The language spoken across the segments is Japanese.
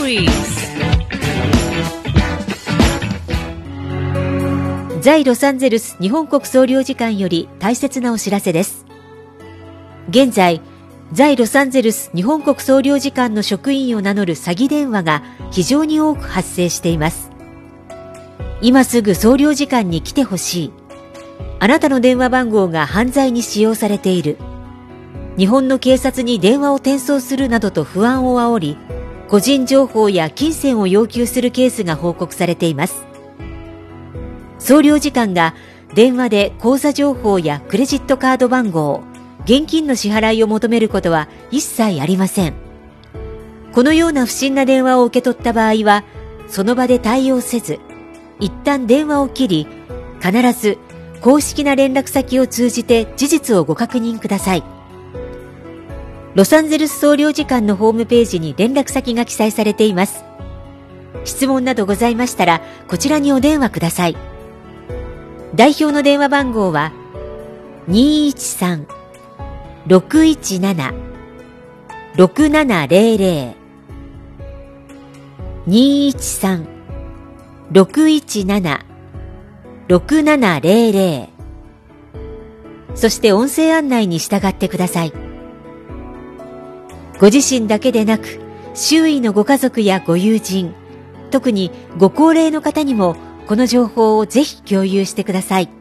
Stories。 在ロサンゼルス日本国総領事館より大切なお知らせです。現在、在ロサンゼルス日本国総領事館の職員を名乗る詐欺電話が非常に多く発生しています。今すぐ総領事館に来てほしい。あなたの電話番号が犯罪に使用されている。日本の警察に電話を転送するなどと不安を煽り、個人情報や金銭を要求するケースが報告されています。総領事館が電話で口座情報やクレジットカード番号、現金の支払いを求めることは一切ありません。このような不審な電話を受け取った場合は、その場で対応せず、一旦電話を切り、必ず公式な連絡先を通じて事実をご確認ください。ロサンゼルス総領事館のホームページに連絡先が記載されています。質問などございましたら、こちらにお電話ください。代表の電話番号は 213-617-6700 213-617-6700 そして音声案内に従ってください。ご自身だけでなく、周囲のご家族やご友人、特にご高齢の方にもこの情報をぜひ共有してください。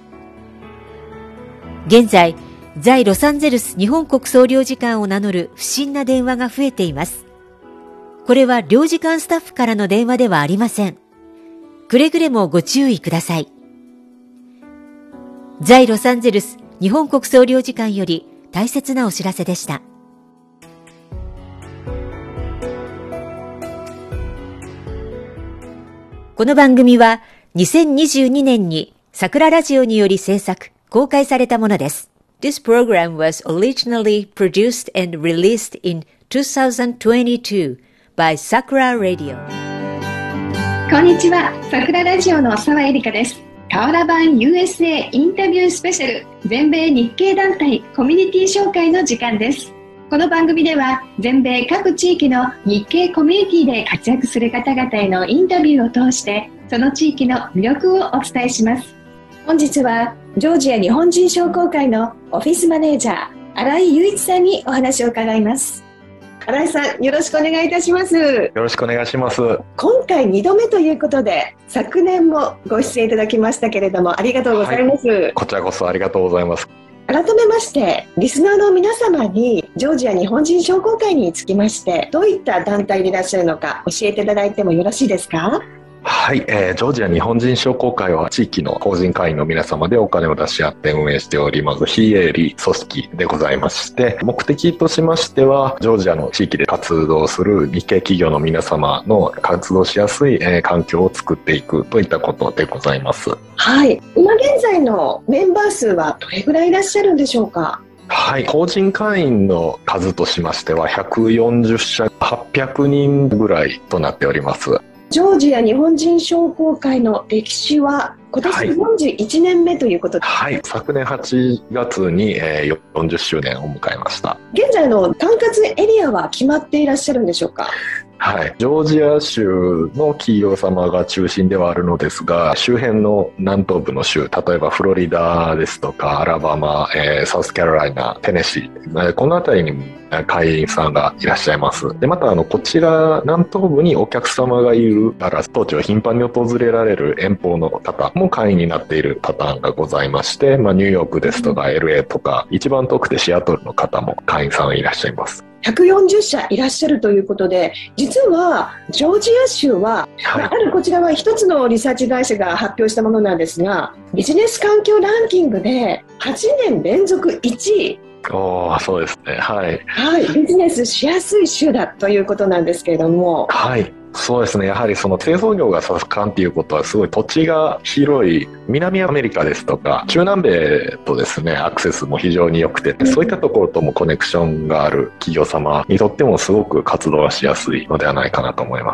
現在、在ロサンゼルス日本国総領事館を名乗る不審な電話が増えています。これは領事館スタッフからの電話ではありません。くれぐれもご注意ください。在ロサンゼルス日本国総領事館より大切なお知らせでした。この番組は2022年に桜ラジオにより制作、公開されたものです。This program was originally produced and released in 2022 by Sakura Radio。 こんにちは、桜ラジオの澤絵里香です。河原版 USA インタビュースペシャル全米日系団体コミュニティ紹介の時間です。この番組では全米各地域の日系コミュニティで活躍する方々へのインタビューを通してその地域の魅力をお伝えします。本日はジョージア日本人商工会のオフィスマネージャー新井雄一さんにお話を伺います。新井さん、よろしくお願いいたします。 よろしくお願いします。 今回2度目ということで、昨年もご出演いただきましたけれどもありがとうございます。はい、 こちらこそありがとうございます。 改めましてリスナーの皆様にジョージア日本人商工会につきましてどういった団体でいらっしゃるのか教えていただいてもよろしいですか？ はい、ジョージア日本人商工会は地域の法人会員の皆様でお金を出し合って運営しております非営利組織でございまして、目的としましてはジョージアの地域で活動する日系企業の皆様の活動しやすい環境を作っていくといったことでございます。 はい、今現在のメンバー数はどれぐらいいらっしゃるんでしょうか？ はい、法人会員の数としましては140社800人ぐらいとなっております。 ジョージア日本人商工会の歴史は今年41年目ということで、 はい、昨年8月に40周年を迎えました。 現在の管轄エリアは決まっていらっしゃるんでしょうか？ はい、ジョージア州の企業様が中心ではあるのですが、周辺の南東部の州、例えばフロリダですとかアラバマ、サウスカロライナ、テネシー、この辺りにも会員さんがいらっしゃいます。で、またこちら南東部にお客様がいるから当地を頻繁に訪れられる遠方の方も会員になっているパターンがございまして、ニューヨークですとか LA とか一番遠くてシアトルの方も会員さんがいらっしゃいます。 140社いらっしゃるということで、実はジョージア州は、はい、あるこちらは一つのリサーチ会社が発表したものなんですが、ビジネス環境ランキングで8年連続1位。 そうですね。はい。 はい、ビジネスしやすい州だということなんですけれども。 はい。そうですね。やはりその製造業が盛んということはすごい土地が広い南アメリカですとか中南米とですね、アクセスも非常に良くて、そういったところともコネクションがある企業様にとってもすごく活動がしやすいのではないかなと思います。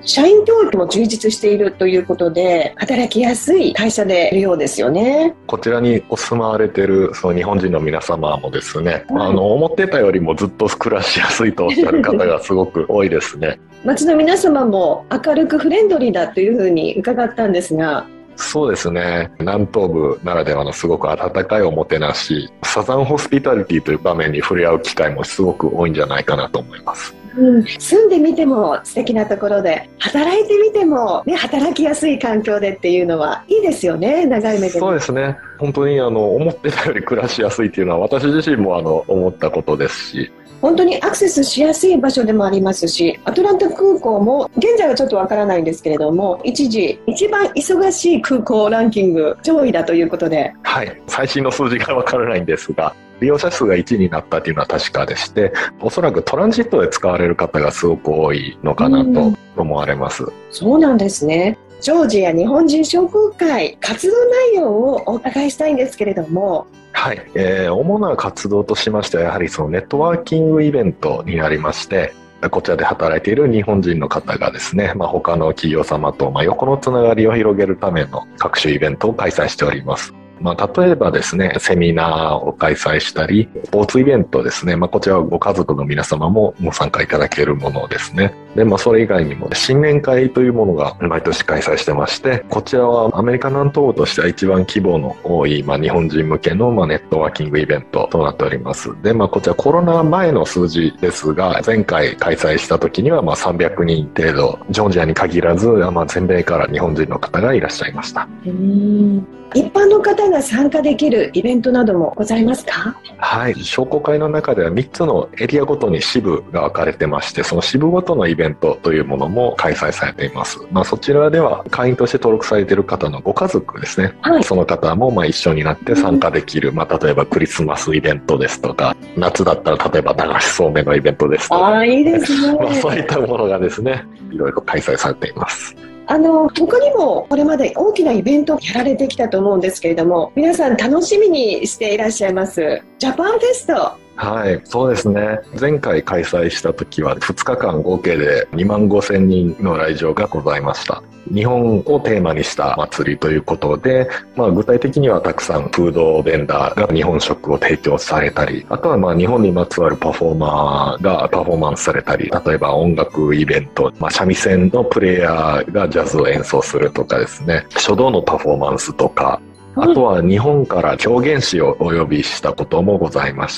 社員教育も充実しているということで、働きやすい会社でいるようですよね。 こちらにお住まわれているその日本人の皆様もですね、思ってたよりもずっと暮らしやすいとおっしゃる方がすごく多いですね。 街の皆様も明るくフレンドリーだというふうに伺ったんですが。 そうですね。南東部ならではのすごく温かいおもてなし、サザンホスピタリティという場面に触れ合う機会もすごく多いんじゃないかなと思います。 住んでみても素敵なところで、働いてみても、ね、働きやすい環境でっていうのはいいですよね、長い目で。 そうですね。本当に思ってたより暮らしやすいっていうのは私自身も思ったことですし、 本当にアクセスしやすい場所でもありますし、アトランタ空港も現在はちょっとわからないんですけれども、一時一番忙しい空港ランキング上位だということで、 はい、最新の数字がわからないんですが、利用者数が1位になったというのは確かでして、おそらくトランジットで使われる方がすごく多いのかなと思われます。 そうなんですね。ジョージア日本人商工会活動内容をお伺いしたいんですけれども。 はい、主な活動としましてはやはりそのネットワーキングイベントになりまして、こちらで働いている日本人の方がですね、他の企業様と横のつながりを広げるための各種イベントを開催しております。例えばですね、セミナーを開催したり、スポーツイベントですね、こちらはご家族の皆様もご参加いただけるものですね。で、それ以外にも新年会というものが毎年開催してまして、こちらはアメリカ南東部としては一番規模の多い、日本人向けのネットワーキングイベントとなっております。で、こちらコロナ前の数字ですが、前回開催した時には300人程度、ジョージアに限らず、全米から日本人の方がいらっしゃいました。 一般の方が参加できるイベントなどもございますか？ はい、商工会の中では3つのエリアごとに支部が分かれてまして、その支部ごとのイベントというものも開催されています。そちらでは会員として登録されている方のご家族ですね、はい、その方も一緒になって参加できる、例えばクリスマスイベントですとか、夏だったら例えば流しそうめんのイベントですとか、 いいですね。 そういったものがですね、いろいろ開催されています。 他にもこれまで大きなイベントをやられてきたと思うんですけれども、皆さん楽しみにしていらっしゃいますジャパンフェスト。 はい、そうですね。前回開催した時は2日間合計で25,000人の来場がございました。日本をテーマにした祭りということで、具体的にはたくさんフードベンダーが日本食を提供されたり、あとは日本にまつわるパフォーマーがパフォーマンスされたり、例えば音楽イベント、三味線のプレイヤーがジャズを演奏するとかですね、書道のパフォーマンスとか、あとは日本から狂言師をお呼びしたこともございました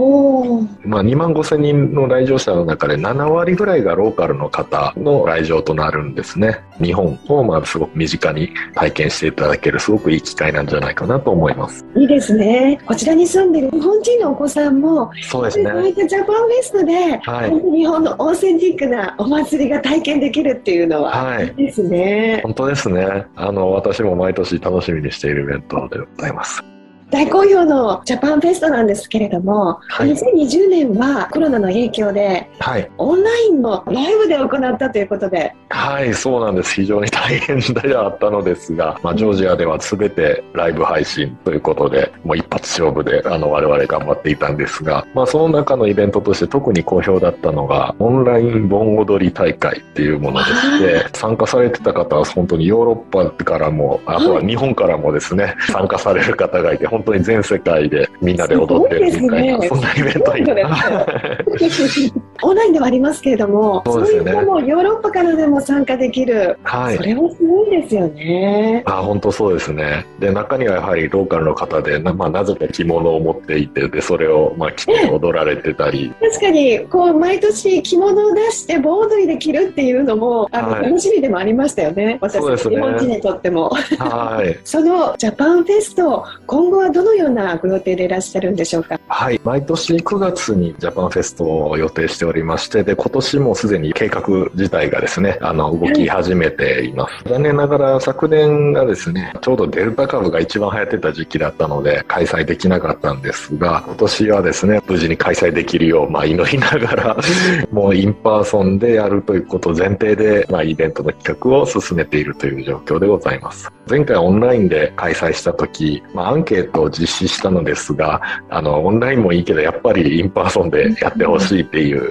。25,000人の来場者の中で7割ぐらいがローカルの方の来場となるんですね。日本をすごく身近に体験していただけるすごくいい機会なんじゃないかなと思います。 いいですね。こちらに住んでいる日本人のお子さんも、 そうですね。 こういったジャパンフェストで、はい、日本のオーセンティックなお祭りが体験できるっていうのは、いいですね。 本当ですね。私も毎年楽しみにしているイベントでございます。 大好評のジャパンフェストなんですけれども、2020年はコロナの影響で、オンラインのライブで行ったということで。 はい、そうなんです。非常に大変ではあったのですが、ジョージアでは全てライブ配信ということで、もう一発勝負で我々頑張っていたんですが、その中のイベントとして特に好評だったのが、オンライン盆踊り大会っていうものでして、参加されてた方は本当にヨーロッパからも、あとは日本からもですね、参加される方がいて、本当に全世界でみんなで踊ってるみたいな、そんなイベントにオンラインではありますけれども、そういったもヨーロッパからでも参加できる、それもすごいですよね。 本当そうですね。で、中にはやはりローカルの方で なぜか着物を持っていて、でそれを着て踊られてたり、 確かに毎年着物を出して盆踊りで着るっていうのも楽しみでもありましたよね。私たち日本人にとってもそのジャパンフェスト、今後はどのようなご予定でいらっしゃるんでしょうか？ はい、毎年9月にジャパンフェストを予定しておりまして、で今年もすでに計画自体がですね動き始めています。残念ながら昨年がですねちょうどデルタ株が一番流行ってた時期だったので開催できなかったんですが、今年はですね無事に開催できるよう、祈りながらもうインパーソンでやるということを前提で、イベントの企画を進めているという状況でございます。前回オンラインで開催した時、アンケートを実施したのですが、オンラインもいいけどやっぱりインパーソンでやってほしいっていう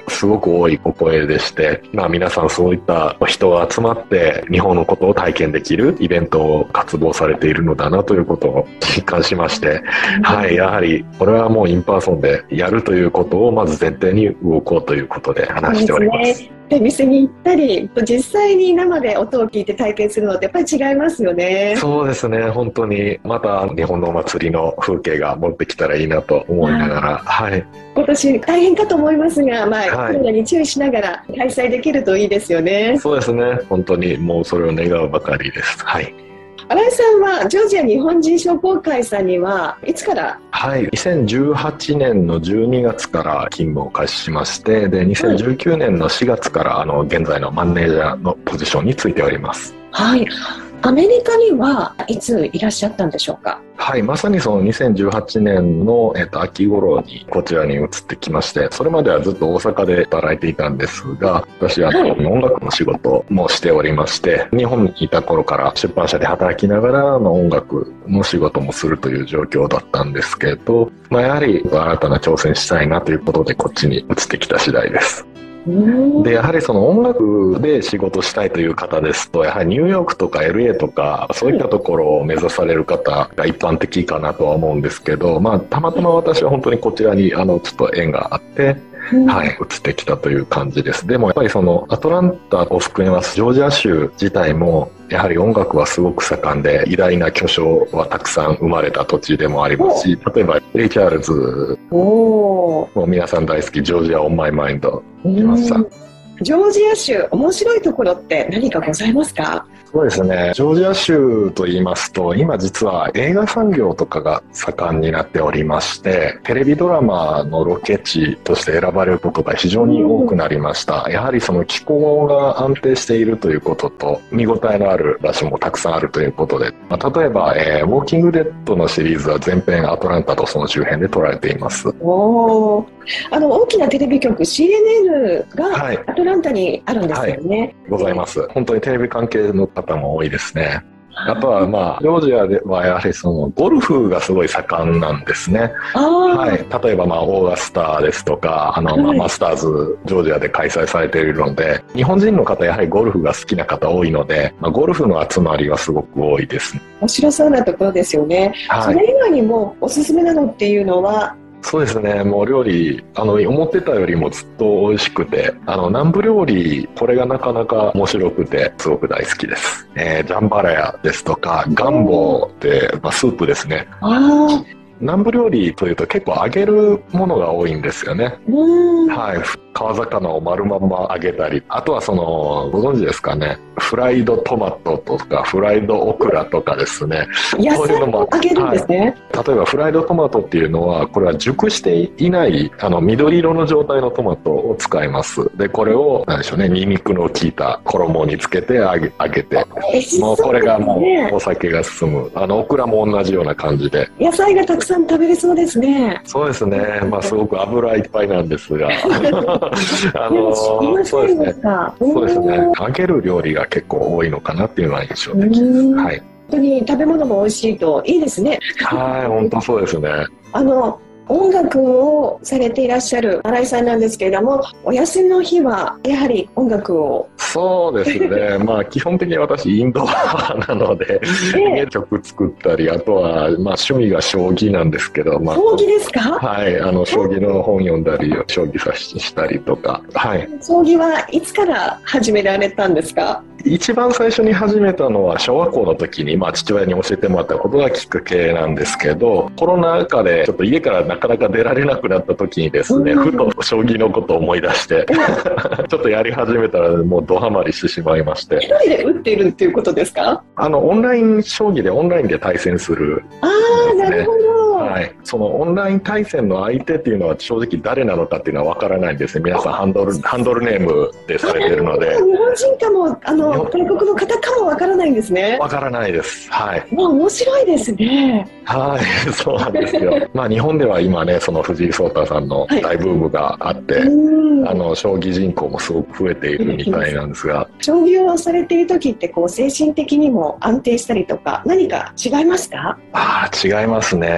すごく多いお声でして、皆さんそういった人が集まって日本のことを体験できるイベントを渇望されているのだなということを実感しまして、はい、やはりこれはもうインパーソンでやるということをまず前提に動こうということで話しております。 で、店に行ったり実際に生で音を聞いて体験するのってやっぱり違いますよね。 そうですね、本当にまた日本のお祭りの風景が持ってきたらいいなと思いながら、はい、 今年大変かと思いますが、コロナに注意しながら開催できるといいですよね。 そうですね、本当にもうそれを願うばかりです。はい。 新井さんはジョージア日本人商工会さんにはいつから？ はい、2018年の12月から勤務を開始しまして、で2019年の4月から現在のマネージャーのポジションについております。 はい。アメリカにはいついらっしゃったんでしょうか？ はい、まさにその2018年の、秋頃にこちらに移ってきまして、それまではずっと大阪で働いていたんですが、私は音楽の仕事もしておりまして、日本にいた頃から出版社で働きながら音楽の仕事もするという状況だったんですけど、やはり新たな挑戦したいなということでこっちに移ってきた次第です。でやはりその音楽で仕事したいという方ですと、やはりニューヨークとか LA とかそういったところを目指される方が一般的かなとは思うんですけど、たまたま私は本当にこちらにちょっと縁があって、はい、移ってきたという感じです。でもやっぱりそのアトランタを含めますジョージア州自体もやはり音楽はすごく盛んで、偉大な巨匠はたくさん生まれた土地でもありますし、例えばレイ・チャールズも皆さん大好きジョージア・オン・マイ・マインド来ました。 ジョージア州面白いところって何かございますか？ そうですね、ジョージア州といいますと今実は映画産業とかが盛んになっておりまして、テレビドラマのロケ地として選ばれることが非常に多くなりました。やはりその気候が安定しているということと見応えのある場所もたくさんあるということで、例えば、ウォーキングデッドのシリーズは全編アトランタとその周辺で撮られています。 大きなテレビ局 CNN がアトランタにあるんですよね。はい、 ございます。本当にテレビ関係の方も多いですね。あとはジョージアではやはりそのゴルフがすごい盛んなんですね。はい、例えばオーガスタですとかマスターズジョージアで開催されているので、日本人の方やはりゴルフが好きな方多いので、ゴルフの集まりはすごく多いです。 面白そうなところですよね。それ以外にもおすすめなのっていうのは？ そうですね、もう料理思ってたよりもずっと美味しくて、南部料理これがなかなか面白くてすごく大好きです。ジャンバラヤですとかガンボって、スープですね。南部料理というと結構揚げるものが多いんですよね。はい、川魚を丸まんま揚げたり、あとはご存知ですかね、フライドトマトとかフライドオクラとかですね、 野菜を揚げるんですね。 例えばフライドトマトっていうのはこれは熟していない緑色の状態のトマトを使います。でこれを何でしょうね、ニンニクの効いた衣につけて揚げて、もうこれがもうお酒が進む。オクラも同じような感じで野菜がたくさん食べれそうですね。 そうですね、すごく油いっぱいなんですがそうですね、 揚げる料理が結構多いのかなっていうのは印象的です。はい、 本当に食べ物も美味しいといいですね。 はい、本当そうですね。 音楽をされていらっしゃる新井さんなんですけれども、お休みの日はやはり音楽を？ そうですね基本的に私インドアなので、曲作ったり、あとは趣味が将棋なんですけど、将棋ですか？ はい、将棋の本読んだり将棋したりとか。はい、 将棋はいつから始められたんですか？ 一番最初に始めたのは小学校の時に、父親に教えてもらったことがきっかけなんですけど、コロナ禍でちょっと家からなかなか出られなくなった時にですね、ふと将棋のことを思い出してちょっとやり始めたらもうドハマりしてしまいまして。 一人で打っているっていうことですか？ オンライン将棋でオンラインで対戦する、 なるほど。 はい、そのオンライン対戦の相手っていうのは正直誰なのかっていうのは分からないんですね。皆さんハンドルネームでされてるので、 日本人かも外国の方かも分からないんですね。 分からないです。はい。 面白いですね。 はい、そうなんですよ日本では今ね、その藤井聡太さんの大ブームがあって、将棋人口もすごく増えているみたいなんですが、 将棋をされている時って精神的にも安定したりとか何か違いますか？ 違いますね。やはり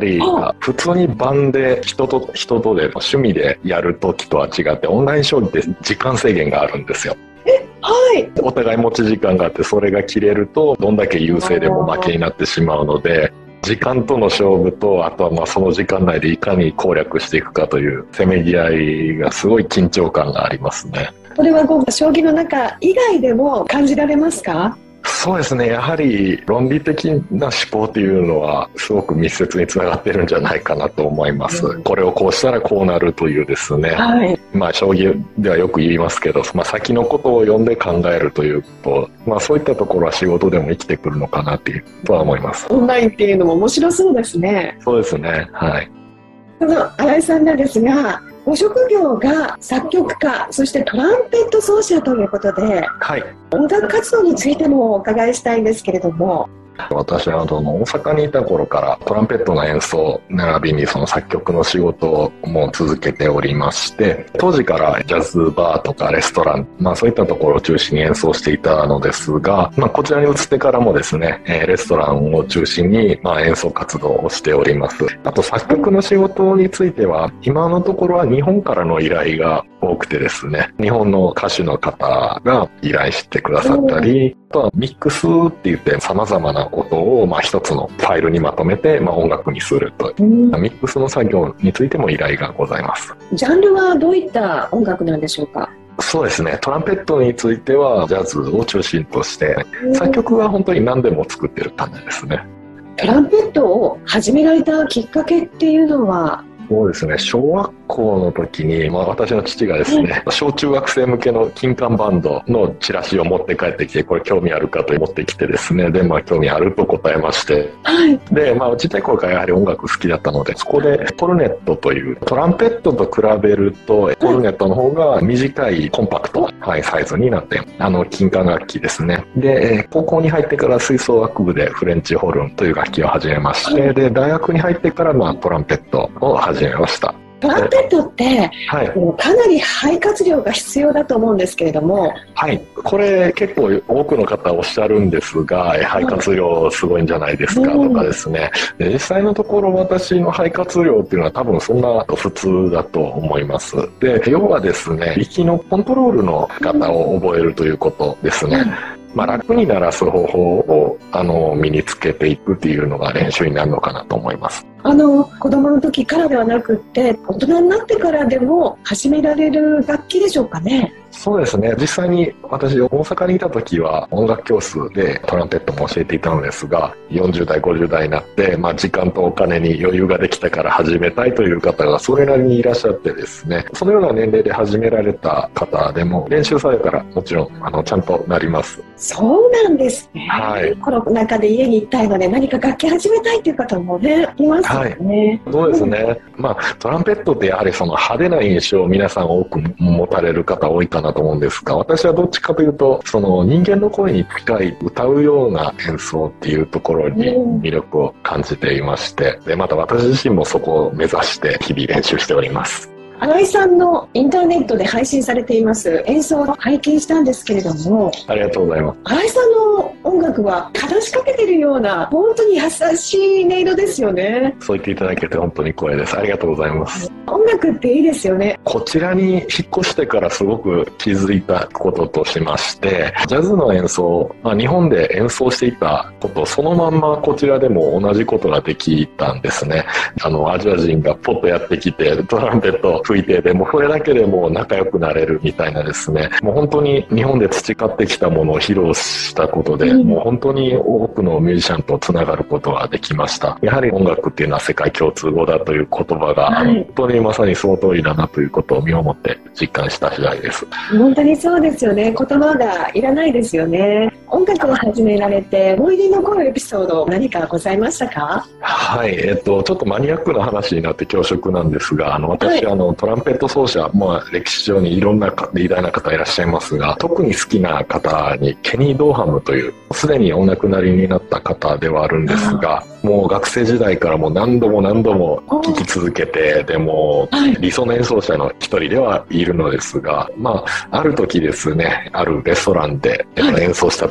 り普通に晩で人とで趣味でやるときとは違って、オンライン将棋って時間制限があるんですよ。 はい。 お互い持ち時間があって、それが切れるとどんだけ優勢でも負けになってしまうので、時間との勝負と、あとはその時間内でいかに攻略していくかというせめぎ合いがすごい緊張感がありますね。 これは将棋の中以外でも感じられますか？ そうですね、やはり論理的な思考というのはすごく密接につながってるんじゃないかなと思います。これをこうしたらこうなるというですね、はい、将棋ではよく言いますけど、先のことを読んで考えるということ、そういったところは仕事でも生きてくるのかなとは思います。 オンラインっていうのも面白そうですね。 そうですね、はい。 新井さんなんですが、ご職業が作曲家、そしてトランペット奏者ということで、 はい、 音楽活動についてもお伺いしたいんですけれども。 私は大阪にいた頃からトランペットの演奏並びにその作曲の仕事も続けておりまして、当時からジャズバーとかレストラン、そういったところを中心に演奏していたのですが、こちらに移ってからもですね、レストランを中心に演奏活動をしております。あと作曲の仕事については今のところは日本からの依頼が多くてですね、日本の歌手の方が依頼してくださったり、あとはミックスって言って様々な音を一つのファイルにまとめて音楽にするという、ミックスの作業についても依頼がございます。 ジャンルはどういった音楽なんでしょうか？ そうですね、トランペットについてはジャズを中心として、作曲は本当に何でも作ってる感じですね。 トランペットを始められたきっかけっていうのは？ そうですね、小学校の時に、私の父がですね、小中学生向けの金管バンドのチラシを持って帰ってきて、これ興味あるかと持ってきてですね、で、興味あると答えまして、はい、で、ちっちゃい頃からやはり音楽好きだったので、そこでコルネットという、トランペットと比べると、コルネットの方が短いコンパクトなサイズになって、金管楽器ですね。で、高校に入ってから吹奏楽部でフレンチホルンという楽器を始めまして、で、大学に入ってからトランペットを始めました。 トランペットって、はい、かなり肺活量が必要だと思うんですけれども。 はい、これ結構多くの方おっしゃるんですが、肺活量すごいんじゃないですかとかですね、で実際のところ私の肺活量っていうのは多分そんな普通だと思います。で、要はですね、息のコントロールの仕方を覚えるということですね。楽に鳴らす方法を身につけていくっていうのが練習になるのかなと思います。 子供の時からではなくって大人になってからでも始められる楽器でしょうかね？ そうですね、実際に私大阪にいた時は音楽教室でトランペットも教えていたのですが、40代50代になって、時間とお金に余裕ができたから始めたいという方がそれなりにいらっしゃってですね、そのような年齢で始められた方でも練習されたらもちろんちゃんとなります。 そうなんですね、 はい、 コロナ禍で家にいたいので何か楽器始めたいという方もねいますよね。 はい、そうですね、トランペットってやはりその派手な印象を皆さん多く持たれる方多いかなと思うんですが、私はどっちかというとその人間の声に近い歌うような演奏っていうところに魅力を感じていまして、でまた私自身もそこを目指して日々練習しております。 新井さんのインターネットで配信されています演奏を拝見したんですけれども、 ありがとうございます。 新井さんの音楽は話しかけてるような本当に優しい音色ですよね。 そう言っていただけて本当に光栄です。ありがとうございます。 音楽っていいですよね。 こちらに引っ越してからすごく気づいたこととしまして、ジャズの演奏、日本で演奏していたことそのまんまこちらでも同じことができたんですね。アジア人がポッとやってきてトランペット吹いて、でもそれだけでもう仲良くなれるみたいなですね、もう本当に日本で培ってきたものを披露したことで、もう本当に多くのミュージシャンとつながることができました。やはり音楽っていうのは世界共通語だという言葉が、本当にまさにその通りだなということを身をもって実感した次第です。 本当にそうですよね。言葉がいらないですよね。音楽を始められて思い出に残るエピソード何かございましたか？ はい、ちょっとマニアックな話になって恐縮なんですが、私、トランペット奏者、歴史上にいろんな偉大な方いらっしゃいますが、特に好きな方にケニー・ドーハムというすでにお亡くなりになった方ではあるんですが、もう学生時代からもう何度も聴き続けて、でも理想の演奏者の一人ではいるのですが、ある時ですね、あるレストランで演奏した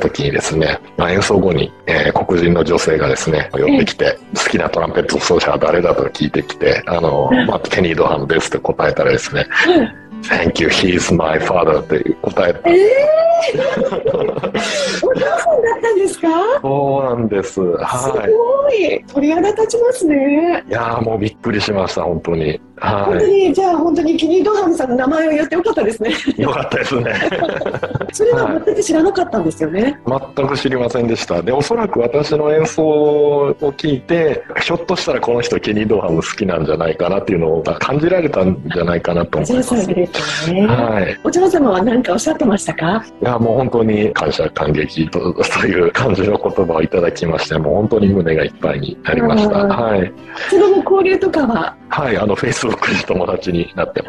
時にですね、演奏後に、黒人の女性がですね、寄ってきて、好きなトランペット奏者は誰だと聞いてきて、ケニー・ドハムですって答えたらですね、Thank you, he's my father って答えた。 お父さんだったんですか？ そうなんです。はい。 すごい。鳥肌立ちますね。 いやー、もうびっくりしました、本当に。はい。 本当に、じゃあ本当にケニー・ドハムさんの名前を言ってよかったですね。 よかったですね。 それは全く知らなかったんですよね。 全く知りませんでした。で、おそらく私の演奏を聞いて、ひょっとしたらこの人ケニー・ドハム好きなんじゃないかなっていうのを感じられたんじゃないかなと思います。はい。 お嬢様は何かおっしゃってましたか？ いや、もう本当に感謝感激という感じの言葉をいただきまして、もう本当に胸がいっぱいになりました。はい。 その交流とかは？ はい、Facebook で友達になってます。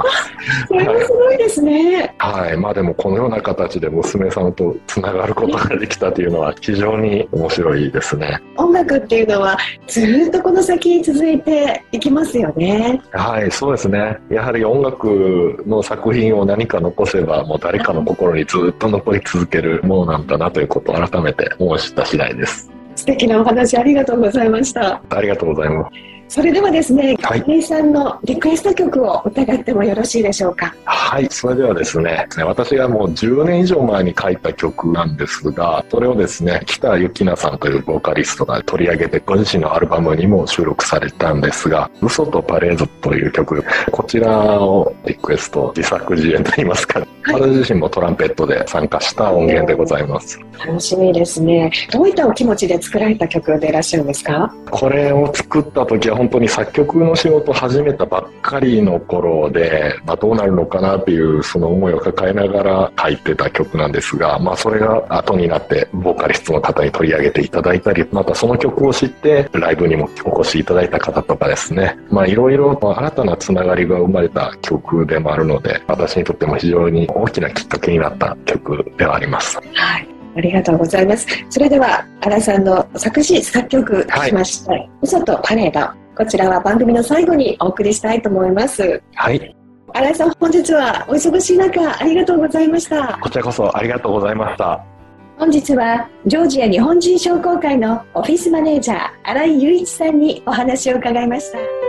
それはすごいですね。 はい、まあでもこのような形で娘さんとつながることができたというのは非常に面白いですね。 音楽っていうのはずっとこの先続いていきますよね。 はい、そうですね。やはり音楽の作品を何か残せばもう誰かの心にずっと残り続けるものなんだなということを改めて思い知った次第です。 素敵なお話ありがとうございました。 ありがとうございます。 それではですね、 はい、 亀井さんのリクエスト曲を伺ってもよろしいでしょうか。 はい、それではですね、私がもう10年以上前に書いた曲なんですが、それをですね、北由紀奈さんというボーカリストが取り上げて、ご自身のアルバムにも収録されたんですが、嘘とパレードという曲、こちらをリクエスト、自作自演といいますか、はい、私自身もトランペットで参加した音源でございます。 楽しみですね。どういったお気持ちで作られた曲でいらっしゃるんですか？ これを作った時は本当に作曲の仕事を始めたばっかりの頃で、どうなるのかなっていうその思いを抱えながら書いてた曲なんですが、それが後になってボーカリストの方に取り上げていただいたり、またその曲を知ってライブにもお越しいただいた方とかですね、いろいろ新たなつながりが生まれた曲でもあるので、私にとっても非常に大きなきっかけになった曲ではあります。 はい、ありがとうございます。それでは新井さんの作詞作曲しました、はい、嘘とパレード、こちらは番組の最後にお送りしたいと思います。 はい、 新井さん、本日はお忙しい中ありがとうございました。 こちらこそありがとうございました。 本日はジョージア日本人商工会のオフィスマネージャー新井雄一さんにお話を伺いました。